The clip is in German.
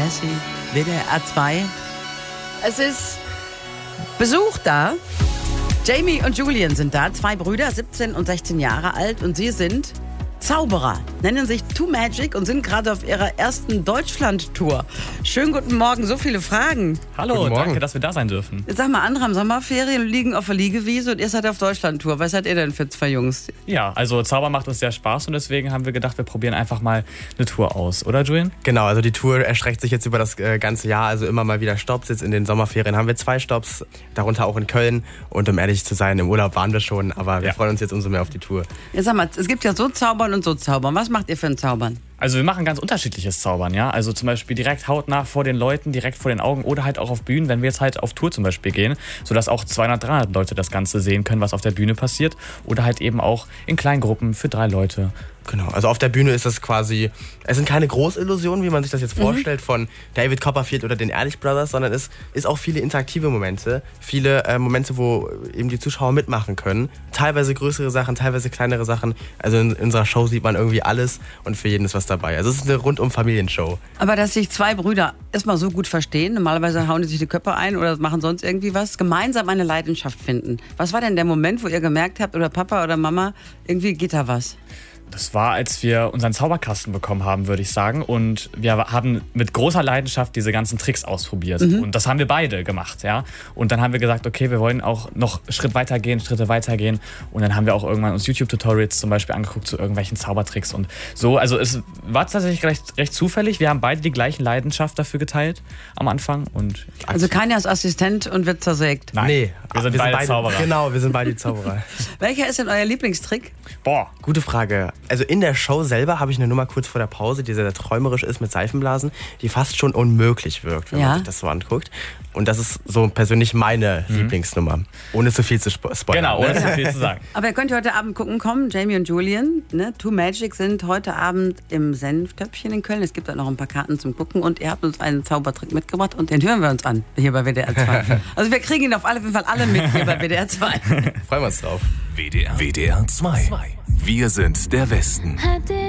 WDR 2. Es ist Besuch da. Jamie und Julian sind da, 2 Brüder, 17 und 16 Jahre alt, und sie sind Zauberer, nennen sich Two Magic und sind gerade auf ihrer ersten Deutschland-Tour. Schönen guten Morgen, so viele Fragen. Hallo, danke, dass wir da sein dürfen. Jetzt sag mal, andere haben Sommerferien, liegen auf der Liegewiese und ihr seid auf Deutschland-Tour. Was seid ihr denn für 2 Jungs? Ja, also Zauber macht uns sehr Spaß und deswegen haben wir gedacht, wir probieren einfach mal eine Tour aus, oder Julian? Genau, also die Tour erstreckt sich jetzt über das ganze Jahr, also immer mal wieder Stopps. Jetzt in den Sommerferien haben wir 2 Stopps, darunter auch in Köln. Und um ehrlich zu sein, im Urlaub waren wir schon, aber wir freuen uns jetzt umso mehr auf die Tour. Jetzt sag mal, es gibt ja so Zaubern und so Zaubern. Was macht ihr für ein Zaubern? Also wir machen ganz unterschiedliches Zaubern, ja. Also zum Beispiel direkt hautnah vor den Leuten, direkt vor den Augen oder halt auch auf Bühnen, wenn wir jetzt halt auf Tour zum Beispiel gehen, sodass auch 200, 300 Leute das Ganze sehen können, was auf der Bühne passiert. Oder halt eben auch in kleinen Gruppen für 3 Leute. Genau, also auf der Bühne ist das quasi, es sind keine Großillusionen, wie man sich das jetzt vorstellt, von David Copperfield oder den Ehrlich Brothers, sondern es ist auch viele interaktive Momente, viele Momente, wo eben die Zuschauer mitmachen können. Teilweise größere Sachen, teilweise kleinere Sachen. Also in unserer Show sieht man irgendwie alles und für jeden ist was dabei. Also es ist eine rundum Familienshow. Aber dass sich 2 Brüder erstmal so gut verstehen, normalerweise hauen die sich die Köpfe ein oder machen sonst irgendwie was, gemeinsam eine Leidenschaft finden. Was war denn der Moment, wo ihr gemerkt habt, oder Papa oder Mama, irgendwie geht da was? Das war, als wir unseren Zauberkasten bekommen haben, würde ich sagen. Und wir haben mit großer Leidenschaft diese ganzen Tricks ausprobiert. Und das haben wir beide gemacht, ja. Und dann haben wir gesagt, okay, wir wollen auch noch Schritte weitergehen. Und dann haben wir auch irgendwann uns YouTube-Tutorials zum Beispiel angeguckt zu irgendwelchen Zaubertricks und so. Also es war tatsächlich recht zufällig. Wir haben beide die gleiche Leidenschaft dafür geteilt am Anfang. Und also keiner ist Assistent und wird zersägt? Nein, Nee, wir sind beide Zauberer. Genau, wir sind beide Zauberer. Welcher ist denn euer Lieblingstrick? Boah. Gute Frage. Also in der Show selber habe ich eine Nummer kurz vor der Pause, die sehr träumerisch ist mit Seifenblasen, die fast schon unmöglich wirkt, wenn man sich das so anguckt. Und das ist so persönlich meine Lieblingsnummer. Ohne zu viel zu spoilern. Genau, ohne zu viel zu sagen. Aber ihr könnt heute Abend gucken kommen, Jamie und Julian. Ne? Two Magic sind heute Abend im Senftöpfchen in Köln. Es gibt auch noch ein paar Karten zum Gucken. Und ihr habt uns einen Zaubertrick mitgebracht und den hören wir uns an, hier bei WDR 2. Also wir kriegen ihn auf alle Fall alle mit hier bei WDR 2. Freuen wir uns drauf. WDR 2. Wir sind der Westen.